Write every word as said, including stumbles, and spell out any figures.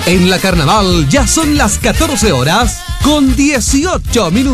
En la Carnaval ya son las catorce horas con dieciocho minutos.